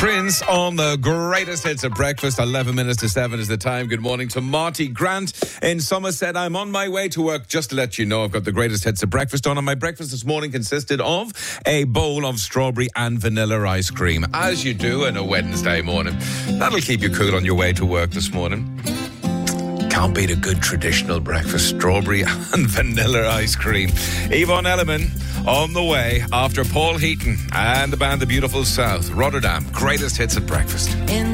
Prince on the greatest hits of breakfast. 11 minutes to 7 is the time. Good morning to Marty Grant in Somerset. I'm on my way to work. Just to let you know, I've got the greatest hits of breakfast on. And my breakfast this morning consisted of a bowl of strawberry and vanilla ice cream, as you do on a Wednesday morning. That'll keep you cool on your way to work this morning. Can't beat a good traditional breakfast. Strawberry and vanilla ice cream. Yvonne Elliman on the way after Paul Heaton and the band The Beautiful South. Rotterdam, greatest hits at breakfast.